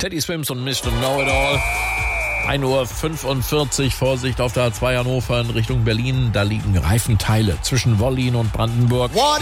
Teddy Swims und Mr. Know-It-All. 1:45 Uhr, Vorsicht auf der A2 Hannover in Richtung Berlin. Da liegen Reifenteile zwischen Wollin und Brandenburg. What